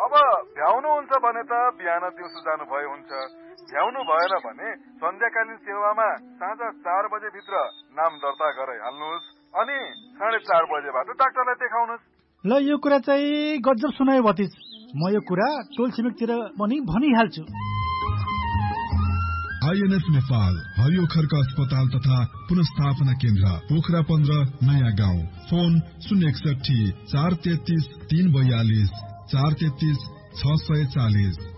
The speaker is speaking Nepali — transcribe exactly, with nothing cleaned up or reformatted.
अब भ्याउनुहुन्छ भने त बिहान दिउँसो जानु भए हुन्छ, भ्याउनु भएन भने सन्ध्याकालीन सेवामा साँझ चार बजे भित्र नाम दर्ता गराइहाल्नुहोस् अनि साढे चार बजेबाट डाक्टरलाई देखाउनुहोस्। ल यो कुरा चाहिँ गजब सुनायो भतिज, म यो कुरा टोल छिमेकतिर पनि भनिहाल्छु। आइएनएफ नेपाल हरियो खर्क अस्पताल तथा पुनस्थापना केन्द्र पोखरा पन्ध्र नयाँ गाउँ। फोन शून्य एकसठी चार तेत्तीस तीन बयालीस चार तेत्तीस छ सय चालीस।